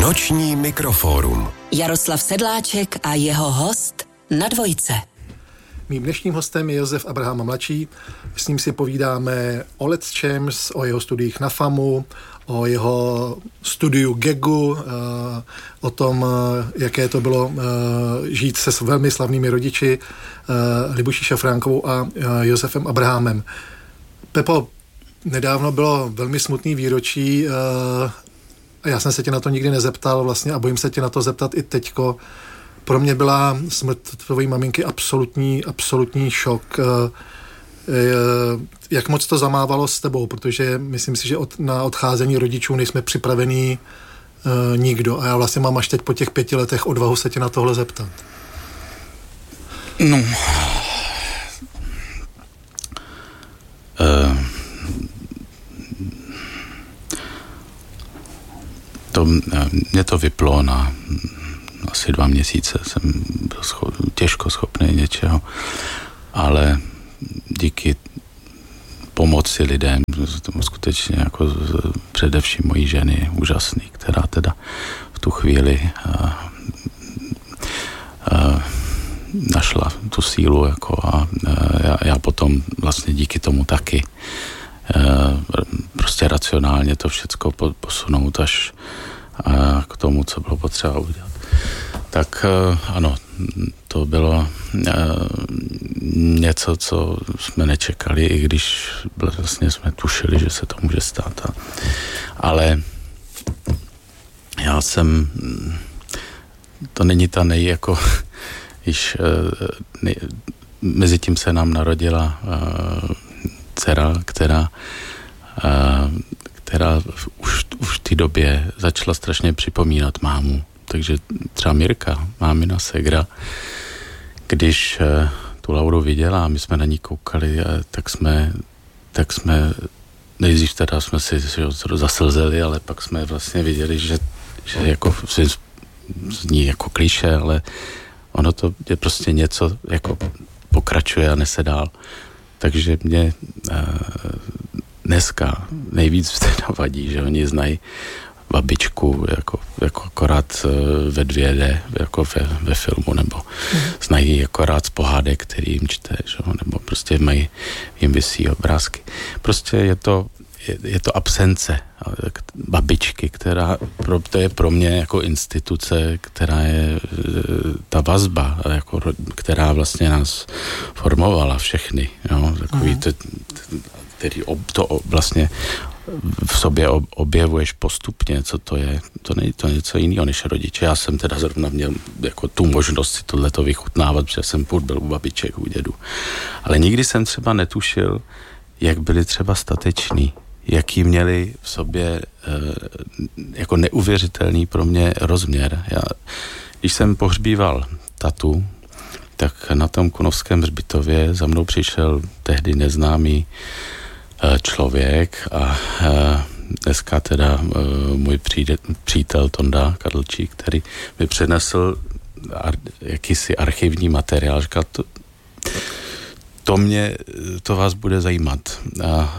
Noční mikrofórum. Jaroslav Sedláček a jeho host na Dvojce. Mým dnešním hostem je Josef Abraham mladší. S ním si povídáme o lecčems, o jeho studiích na FAMu, o jeho studiu gagu, o tom, jaké to bylo žít se velmi slavnými rodiči Libuší Šafránkovou a Josefem Abrahamem. Pepo, nedávno bylo velmi smutný výročí a já jsem se tě na to nikdy nezeptal vlastně a bojím se tě na to zeptat i teďko. Pro mě byla smrt tvojí maminky absolutní šok. Jak moc to zamávalo s tebou, protože myslím si, že na odcházení rodičů nejsme připravení nikdo. A já vlastně mám až teď po těch 5 letech odvahu se tě na tohle zeptat. No. Mě to vyplo na asi 2 měsíce. Jsem byl těžko schopný něčeho, ale díky pomoci lidem, to skutečně jako především mojí ženy úžasný, která teda v tu chvíli našla tu sílu jako a já potom vlastně díky tomu taky prostě racionálně to všecko posunout až k tomu, co bylo potřeba udělat. Tak ano, to bylo něco, co jsme nečekali, i když vlastně jsme tušili, že se to může stát. Ale já jsem, to není ta již mezi tím se nám narodila dcera, která už v té době začala strašně připomínat mámu. Takže třeba Mirka, mámina ségra, když tu Lauru viděla a my jsme na ní koukali, tak jsme nejdřív teda jsme si zaslzeli, ale pak jsme vlastně viděli, že jako zní jako klišé, ale ono to je prostě něco, jako pokračuje a nese dál. Takže mě dneska nejvíc teda vadí, že oni znají babičku jako akorát ve 2D, jako ve filmu, nebo znají akorát z pohádek, který jim čte, že? Nebo prostě jim visí obrázky. Prostě je to absence babičky, to je pro mě jako instituce, která je ta vazba, jako, která vlastně nás formovala všechny, jo? Takový který to vlastně v sobě objevuješ postupně, co to je. To není to něco jiného než rodiče. Já jsem teda zrovna měl jako tu možnost si tohleto vychutnávat, protože jsem furt byl u babiček, u dědů. Ale nikdy jsem třeba netušil, jak byli třeba stateční, jaký měli v sobě jako neuvěřitelný pro mě rozměr. Když jsem pohřbíval tatu, tak na tom Kunovském hřbitově za mnou přišel tehdy neznámý člověk a dneska teda můj přítel Tonda Kadlčík, který mi přinesl jakýsi archivní materiál. Říkal, to vás bude zajímat. A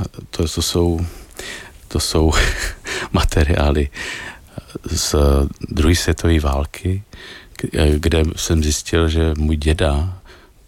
to jsou materiály z druhé světové války, kde jsem zjistil, že můj děda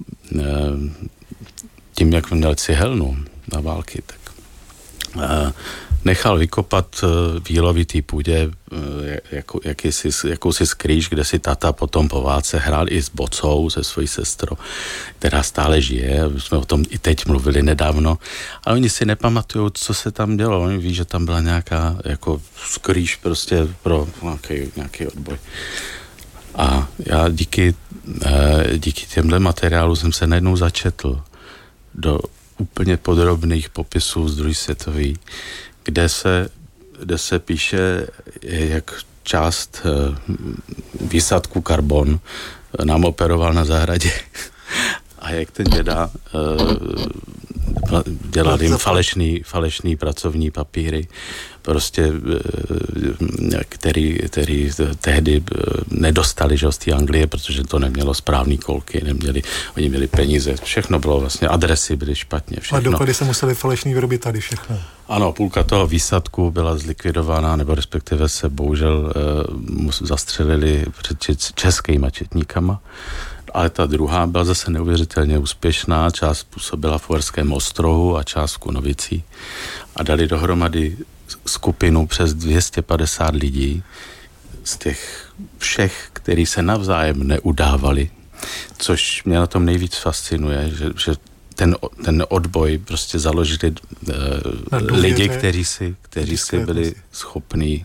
tím, jak měl cihelnu na války, tak nechal vykopat v jílovitý půdě jakousi skrýž, kde si tata potom po válce hrál i s Bocou, se svojí sestrou, která stále žije. My jsme o tom i teď mluvili nedávno. A oni si nepamatují, co se tam dělo. Oni ví, že tam byla nějaká jako skrýž prostě pro nějaký odboj. A já díky těmhle materiálu jsem se najednou začetl do úplně podrobných popisů z druhé světové, kde se píše, jak část výsadku karbon nám operoval na zahradě a jak ten děda dělali jim falešný pracovní papíry, prostě, který tehdy nedostali, že, z té Anglie, protože to nemělo správný kolky, oni měli peníze, všechno bylo vlastně, adresy byly špatně, všechno. A doklady se museli falešný vyrobit tady všechno. Ano, půlka toho výsadku byla zlikvidována, nebo respektive se bohužel zastřelili před českýma četníkama. Ale ta druhá byla zase neuvěřitelně úspěšná, část působila v Uherském Ostrohu a část v Kunovicí a dali dohromady skupinu přes 250 lidí z těch všech, kteří se navzájem neudávali, což mě na tom nejvíc fascinuje, že ten odboj prostě založili lidi, kteří si byli schopní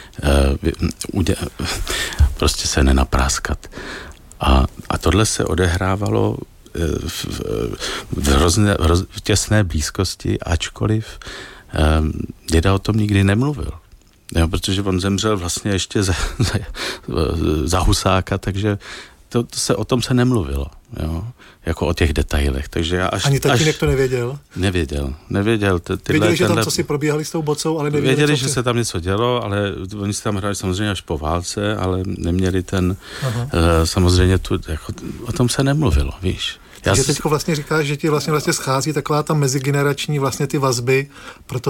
prostě se nenapráskat. A tohle se odehrávalo v těsné blízkosti, ačkoliv děda o tom nikdy nemluvil. Jo, protože on zemřel vlastně ještě za Husáka, takže o tom se nemluvilo, jo, jako o těch detailech. Takže já ani tatínek to nevěděl? Nevěděl. Věděli, že tam co si probíhali s tou bocou, ale nevěděli, věděli, že se tam něco dělo, ale oni se tam hráli samozřejmě až po válce, ale neměli samozřejmě o tom se nemluvilo, víš. Takže teďko vlastně říkáš, že ti vlastně schází taková ta mezigenerační vlastně ty vazby, proto